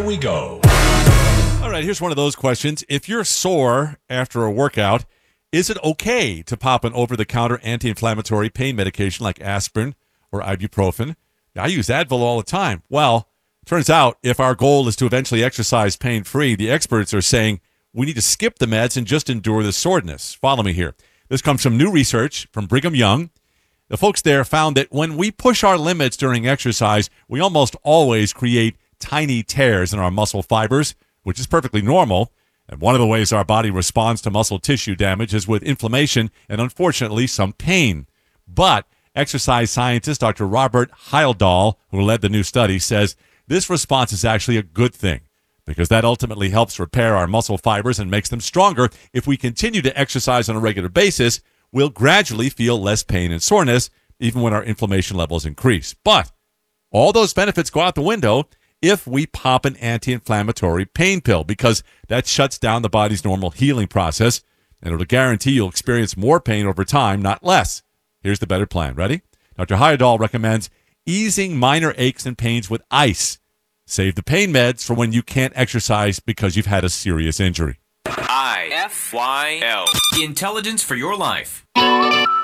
we go. All right, here's one of those questions. If you're sore after a workout, is it okay to pop an over-the-counter anti-inflammatory pain medication like aspirin or ibuprofen? I use Advil all the time. Well, turns out if our goal is to eventually exercise pain-free, the experts are saying we need to skip the meds and just endure the soreness. Follow me here. This comes from new research from Brigham Young. The folks there found that when we push our limits during exercise, we almost always create tiny tears in our muscle fibers, which is perfectly normal. And one of the ways our body responds to muscle tissue damage is with inflammation and, unfortunately, some pain. But exercise scientist Dr. Robert Heyerdahl, who led the new study, says this response is actually a good thing because that ultimately helps repair our muscle fibers and makes them stronger. If we continue to exercise on a regular basis, we'll gradually feel less pain and soreness, even when our inflammation levels increase. But all those benefits go out the window if we pop an anti-inflammatory pain pill, because that shuts down the body's normal healing process, and it'll guarantee you'll experience more pain over time, not less. Here's the better plan. Ready? Dr. Heyerdahl recommends easing minor aches and pains with ice. Save the pain meds for when you can't exercise because you've had a serious injury. IFYL. Intelligence for your life.